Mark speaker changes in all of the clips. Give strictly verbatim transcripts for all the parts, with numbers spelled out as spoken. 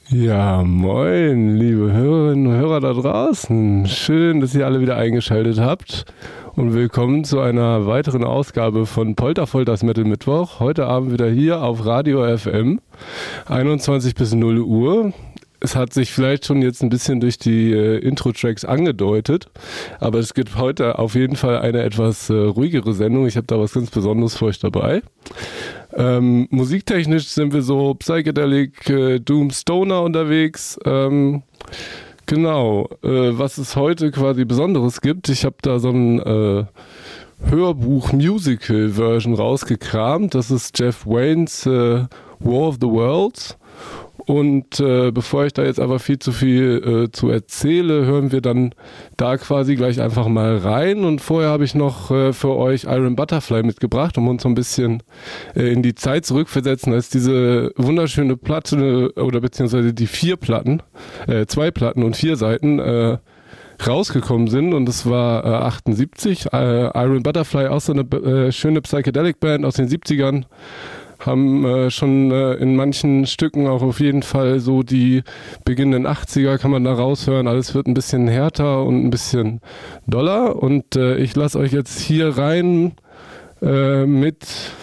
Speaker 1: Ja, moin, liebe Hörerinnen und Hörer da draußen. Schön, dass ihr alle wieder eingeschaltet habt und willkommen zu einer weiteren Ausgabe von Polterfolters Metal Mittwoch. Heute Abend wieder hier auf Radio F M, einundzwanzig bis null Uhr. Es hat sich vielleicht schon jetzt ein bisschen durch die äh, Intro-Tracks angedeutet, aber es gibt heute auf jeden Fall eine etwas äh, ruhigere Sendung. Ich habe da was ganz Besonderes für euch dabei. Ähm, musiktechnisch sind wir so Psychedelic, äh, Doom, Stoner unterwegs. Ähm, genau, äh, was es heute quasi Besonderes gibt, ich habe da so ein äh, Hörbuch-Musical-Version rausgekramt. Das ist Jeff Waynes äh, War of the Worlds. Und äh, bevor ich da jetzt aber viel zu viel äh, zu erzähle, hören wir dann da quasi gleich einfach mal rein. Und vorher habe ich noch äh, für euch Iron Butterfly mitgebracht, um uns so ein bisschen äh, in die Zeit zurückversetzen, als diese wunderschöne Platte oder beziehungsweise die vier Platten, äh, zwei Platten und vier Seiten äh, rausgekommen sind. Und das war äh, achtundsiebzig. Äh, Iron Butterfly, auch so eine äh, schöne Psychedelic-Band aus den siebzigern. Haben äh, schon äh, in manchen Stücken auch auf jeden Fall so die beginnenden achtziger kann man da raushören. Alles wird ein bisschen härter und ein bisschen doller. Und äh, ich lasse euch jetzt hier rein äh, mit,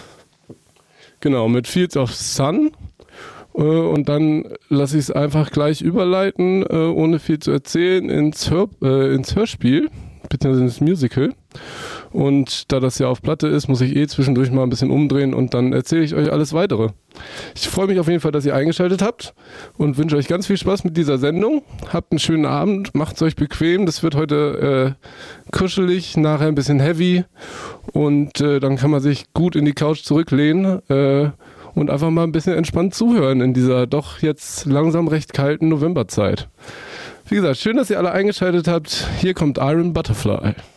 Speaker 1: genau, mit Fields of Sun. Äh, und dann lasse ich es einfach gleich überleiten, äh, ohne viel zu erzählen, ins, Hör, äh, ins Hörspiel, beziehungsweise ins Musical. Und da das ja auf Platte ist, muss ich eh zwischendurch mal ein bisschen umdrehen und dann erzähle ich euch alles Weitere. Ich freue mich auf jeden Fall, dass ihr eingeschaltet habt und wünsche euch ganz viel Spaß mit dieser Sendung. Habt einen schönen Abend, macht es euch bequem. Das wird heute äh, kuschelig, nachher ein bisschen heavy und äh, dann kann man sich gut in die Couch zurücklehnen äh, und einfach mal ein bisschen entspannt zuhören in dieser doch jetzt langsam recht kalten Novemberzeit. Wie gesagt, schön, dass ihr alle eingeschaltet habt. Hier kommt Iron Butterfly.